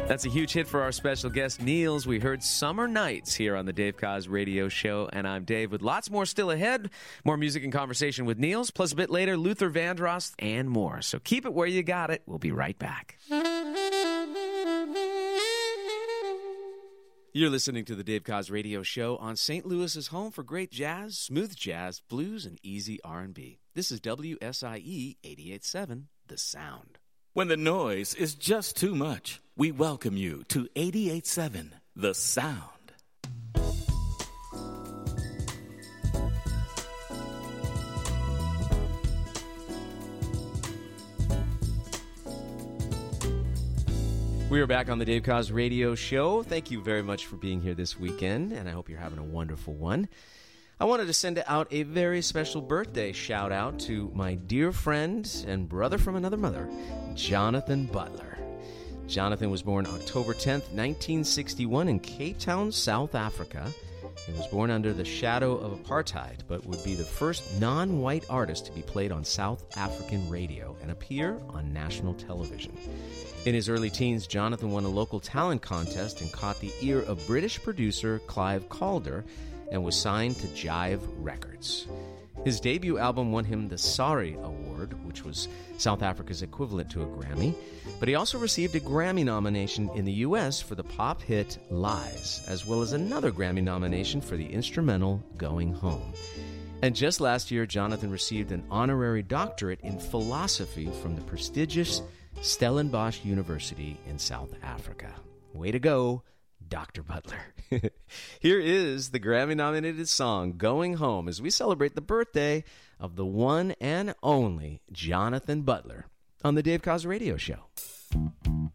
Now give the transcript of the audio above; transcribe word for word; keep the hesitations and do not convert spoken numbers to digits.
That's a huge hit for our special guest, Niels. We heard Summer Nights here on the Dave Koz Radio Show, and I'm Dave with lots more still ahead. More music and conversation with Niels, plus a bit later, Luther Vandross and more. So keep it where you got it. We'll be right back. You're listening to the Dave Koz Radio Show on Saint Louis's home for great jazz, smooth jazz, blues, and easy R and B. This is W S I E eighty-eight point seven, The Sound. When the noise is just too much, we welcome you to eighty-eight point seven, The Sound. We are back on the Dave Koz Radio Show. Thank you very much for being here this weekend, and I hope you're having a wonderful one. I wanted to send out a very special birthday shout-out to my dear friend and brother from another mother, Jonathan Butler. Jonathan was born October tenth, nineteen sixty-one in Cape Town, South Africa. He was born under the shadow of apartheid, but would be the first non-white artist to be played on South African radio and appear on national television. In his early teens, Jonathan won a local talent contest and caught the ear of British producer Clive Calder and was signed to Jive Records. His debut album won him the Sari Award, which was South Africa's equivalent to a Grammy, but he also received a Grammy nomination in the U S for the pop hit Lies, as well as another Grammy nomination for the instrumental Going Home. And just last year, Jonathan received an honorary doctorate in philosophy from the prestigious Stellenbosch University in South Africa. Way to go, Doctor Butler. Here is the Grammy-nominated song, Going Home, as we celebrate the birthday of the one and only Jonathan Butler on the Dave Koz Radio Show.